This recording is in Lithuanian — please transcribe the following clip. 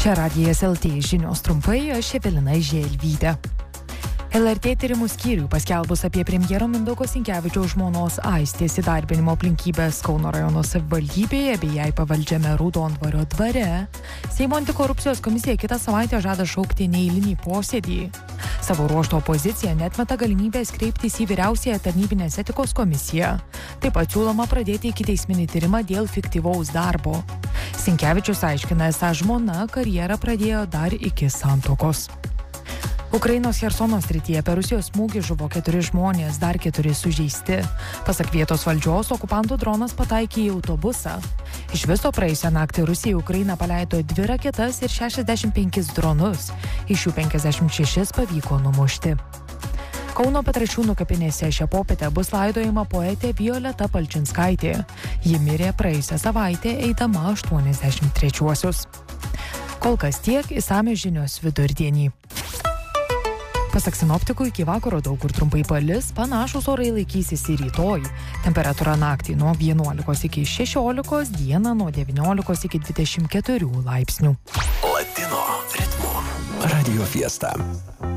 Čia Radijas LT žinios trumpai, aš Evelina Želvytė. LRT tyrimų skyriui paskelbus apie premjero Mindaugo Sinkevičiaus žmonos Aistės įdarbinimo aplinkybės Kauno rajono savivaldybėje bei jai pavaldžiame Raudondvario dvare, Seimo antikorupcijos komisija kitą savaitę žada šaukti neeilinį posėdį. Savo ruožto opozicija neatmeta galimybės kreiptis į vyriausiąją tarnybinės etikos komisiją. Taip pat siūloma pradėti ikiteisminį tyrimą dėl fiktyvaus darbo. Sinkevičius aiškina, esą žmona karjerą pradėjo dar iki santuokos. Ukrainos Chersono srityje per Rusijos smūgį žuvo 4 žmonės, dar 4 sužeisti. Pasak vietos valdžios, okupantų dronas pataikė į autobusą. Iš viso praėjusią naktį Rusija į Ukrainą paleido 2 raketas ir 65 dronus. Iš jų 56 pavyko numušti. Kauno Petrašiūnų kapinėse šią popietę bus laidojama poetė Violeta Palčinskaitė. Ji mirė praėjusią savaitę eidama 83-uosius. Kol kas tiek, išsamios žinios vidurdienį. Pasak sinoptikų, iki vakaro daug kur trumpai palis, panašūs orai laikysis ir rytoj. Temperatūra naktį nuo 11 iki 16, dieną nuo 19 iki 24 laipsnių. Latino ritmo Radio Fiesta.